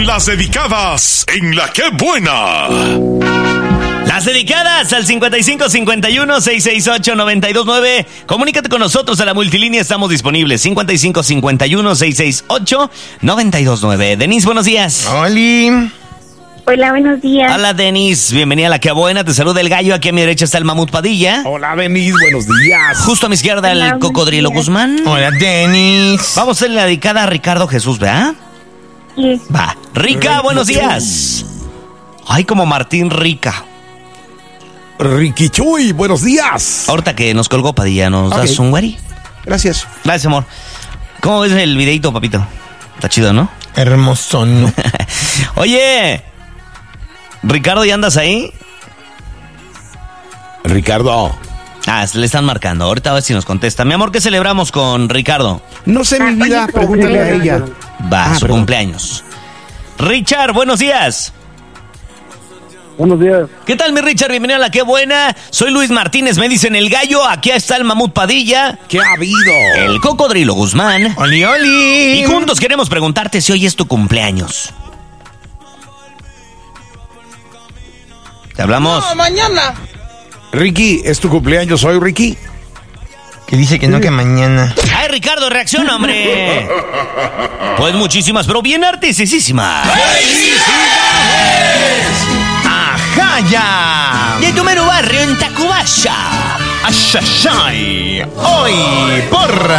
las dedicadas en La Qué Buena. Las dedicadas al 5551-668-929. Comunícate con nosotros a la multilínea, estamos disponibles. 5551-668-929. Denise, buenos días. Oli. Hola, buenos días. Hola, Denise. Bienvenida a La Qué Buena. Te saluda el gallo. Aquí a mi derecha está el Mamut Padilla. Hola, Denise. Buenos días. Justo a mi izquierda Hola, el Cocodrilo buenos Guzmán. Hola, Denise. Vamos a hacerle la dedicada a Ricardo Jesús, ¿verdad? Sí. Va. Rica, buenos días. Ay, como Martín Rica. Ricky Chuy, buenos días. Ahorita que nos colgó Padilla, ¿nos das un güeri? Gracias. Gracias, amor. ¿Cómo ves el videito, papito? Está chido, ¿no? Hermoso. Oye, Ricardo, ¿ya andas ahí? Ricardo. Le están marcando. Ahorita a ver si nos contesta. Mi amor, ¿qué celebramos con Ricardo? No sé, mi vida, pregúntale a ella. Va, su perdón. cumpleaños. Richard, buenos días. Buenos días. ¿Qué tal, mi Richard? Bienvenido a La Qué Buena. Soy Luis Martínez, me dicen el gallo. Aquí está el Mamut Padilla. ¿Qué ha habido? El Cocodrilo Guzmán. Oli, oli. Y juntos queremos preguntarte si hoy es tu cumpleaños. ¿Te hablamos? No, mañana. Ricky, ¿es tu cumpleaños hoy, Ricky? Que dice que no, que mañana. ¡Ay, Ricardo, reacciona, hombre! Pues muchísimas, pero bien artisísimas. ¡Ajá, ya! De tu mero barrio en Tacubaya. ¡Ashashai! Hoy, por